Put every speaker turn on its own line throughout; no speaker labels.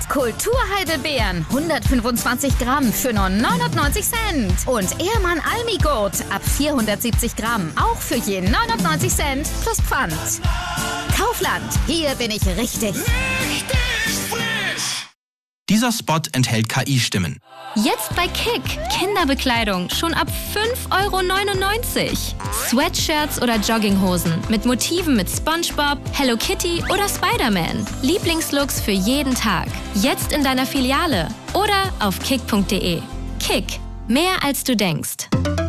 Kulturheidelbeeren 125 Gramm für nur 99 Cent. Und Ehrmann Almigurt ab 470 Gramm auch für je 99 Cent plus Pfand. Kaufland, hier bin ich richtig.
Dieser Spot enthält KI-Stimmen.
Jetzt bei Kick. Kinderbekleidung schon ab 5,99 €. Sweatshirts oder Jogginghosen mit Motiven mit SpongeBob, Hello Kitty oder Spider-Man. Lieblingslooks für jeden Tag. Jetzt in deiner Filiale oder auf kick.de. Kick. Mehr als du denkst.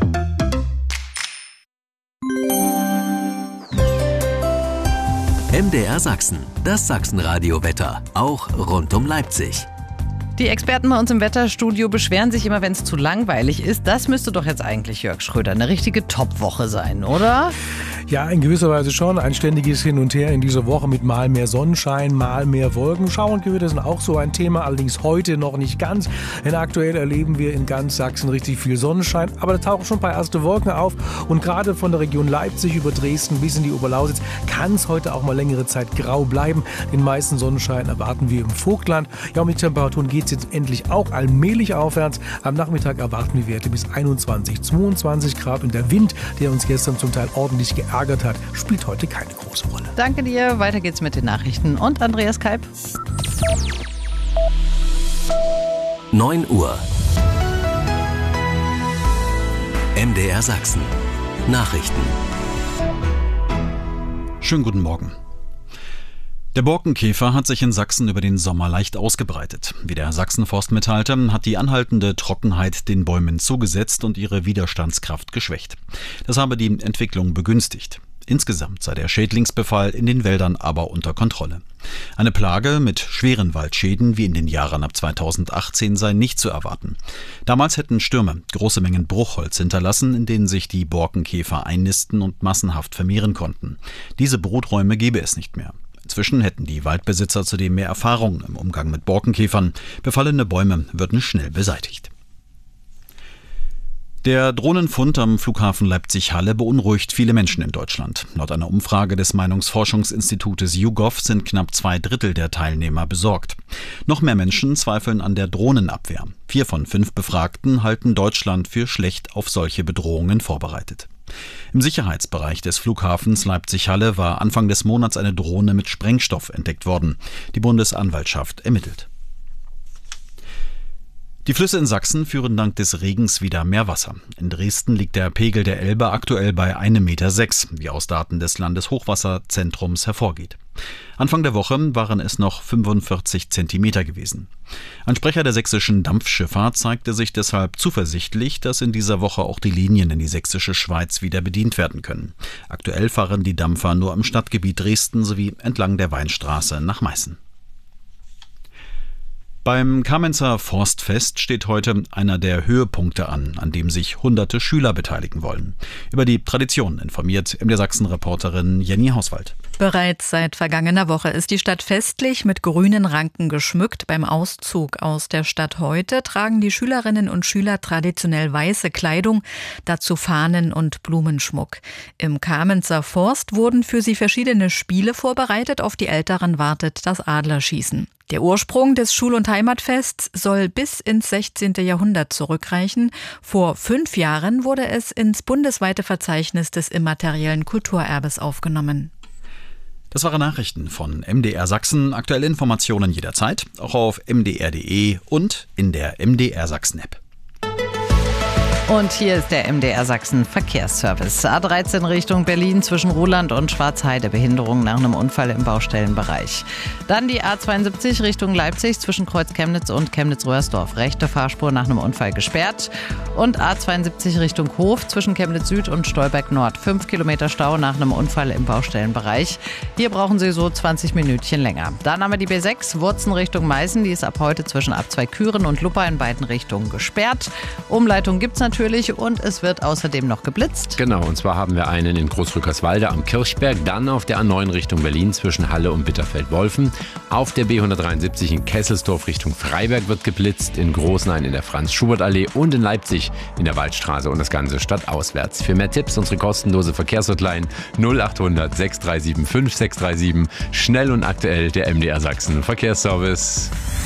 MDR Sachsen. Das Sachsenradio-Wetter. Auch rund um Leipzig.
Die Experten bei uns im Wetterstudio beschweren sich immer, wenn es zu langweilig ist. Das müsste doch jetzt eigentlich, Jörg Schröder, eine richtige Top-Woche sein, oder?
Ja, in gewisser Weise schon. Ein ständiges Hin und Her in dieser Woche mit mal mehr Sonnenschein, mal mehr Wolken. Schau und Gewitter sind auch so ein Thema, allerdings heute noch nicht ganz. Denn aktuell erleben wir in ganz Sachsen richtig viel Sonnenschein. Aber da tauchen schon ein paar erste Wolken auf. Und gerade von der Region Leipzig über Dresden bis in die Oberlausitz kann es heute auch mal längere Zeit grau bleiben. Den meisten Sonnenschein erwarten wir im Vogtland. Ja, und mit Temperaturen geht es jetzt endlich auch allmählich aufwärts. Am Nachmittag erwarten wir Werte bis 21, 22 Grad. Und der Wind, der uns gestern zum Teil ordentlich geärgert hat, spielt heute keine große Rolle.
Danke dir. Weiter geht's mit den Nachrichten und Andreas Kalb.
9 Uhr. MDR Sachsen. Nachrichten.
Schönen guten Morgen. Der Borkenkäfer hat sich in Sachsen über den Sommer leicht ausgebreitet. Wie der Sachsenforst mitteilte, hat die anhaltende Trockenheit den Bäumen zugesetzt und ihre Widerstandskraft geschwächt. Das habe die Entwicklung begünstigt. Insgesamt sei der Schädlingsbefall in den Wäldern aber unter Kontrolle. Eine Plage mit schweren Waldschäden wie in den Jahren ab 2018 sei nicht zu erwarten. Damals hätten Stürme große Mengen Bruchholz hinterlassen, in denen sich die Borkenkäfer einnisten und massenhaft vermehren konnten. Diese Bruträume gäbe es nicht mehr. Inzwischen hätten die Waldbesitzer zudem mehr Erfahrung im Umgang mit Borkenkäfern. Befallene Bäume würden schnell beseitigt. Der Drohnenfund am Flughafen Leipzig-Halle beunruhigt viele Menschen in Deutschland. Laut einer Umfrage des Meinungsforschungsinstitutes YouGov sind knapp 2/3 der Teilnehmer besorgt. Noch mehr Menschen zweifeln an der Drohnenabwehr. 4 von 5 Befragten halten Deutschland für schlecht auf solche Bedrohungen vorbereitet. Im Sicherheitsbereich des Flughafens Leipzig-Halle war Anfang des Monats eine Drohne mit Sprengstoff entdeckt worden. Die Bundesanwaltschaft ermittelt. Die Flüsse in Sachsen führen dank des Regens wieder mehr Wasser. In Dresden liegt der Pegel der Elbe aktuell bei 1,6 Meter, wie aus Daten des Landeshochwasserzentrums hervorgeht. Anfang der Woche waren es noch 45 Zentimeter gewesen. Ein Sprecher der sächsischen Dampfschifffahrt zeigte sich deshalb zuversichtlich, dass in dieser Woche auch die Linien in die sächsische Schweiz wieder bedient werden können. Aktuell fahren die Dampfer nur im Stadtgebiet Dresden sowie entlang der Weinstraße nach Meißen. Beim Kamenzer Forstfest steht heute einer der Höhepunkte an dem sich hunderte Schüler beteiligen wollen. Über die Tradition informiert MDR Sachsen-Reporterin Jenny Hauswald.
Bereits seit vergangener Woche ist die Stadt festlich mit grünen Ranken geschmückt. Beim Auszug aus der Stadt heute tragen die Schülerinnen und Schüler traditionell weiße Kleidung, dazu Fahnen und Blumenschmuck. Im Kamenzer Forst wurden für sie verschiedene Spiele vorbereitet. Auf die Älteren wartet das Adlerschießen. Der Ursprung des Schul- und Heimatfests soll bis ins 16. Jahrhundert zurückreichen. Vor 5 Jahren wurde es ins bundesweite Verzeichnis des immateriellen Kulturerbes aufgenommen.
Das waren Nachrichten von MDR Sachsen. Aktuelle Informationen jederzeit, auch auf mdr.de und in der MDR Sachsen-App.
Und hier ist der MDR Sachsen Verkehrsservice. A13 Richtung Berlin zwischen Ruhland und Schwarzheide. Behinderung nach einem Unfall im Baustellenbereich. Dann die A72 Richtung Leipzig zwischen Kreuz Chemnitz und Chemnitz-Röhrsdorf. Rechte Fahrspur nach einem Unfall gesperrt. Und A72 Richtung Hof zwischen Chemnitz Süd und Stolberg Nord. 5 Kilometer Stau nach einem Unfall im Baustellenbereich. Hier brauchen Sie so 20 Minütchen länger. Dann haben wir die B6 Wurzen Richtung Meißen. Die ist ab heute zwischen Abzweig-Küren und Luppa in beiden Richtungen gesperrt. Umleitung gibt es natürlich und es wird außerdem noch geblitzt.
Genau, und zwar haben wir einen in Großrückerswalde am Kirchberg, dann auf der A9 Richtung Berlin zwischen Halle und Bitterfeld-Wolfen. Auf der B173 in Kesselsdorf Richtung Freiberg wird geblitzt, in Großenhain in der Franz-Schubert-Allee und in Leipzig in der Waldstraße und das Ganze stadtauswärts. Für mehr Tipps unsere kostenlose Verkehrshotline 0800 637 5637. Schnell und aktuell der MDR Sachsen Verkehrsservice.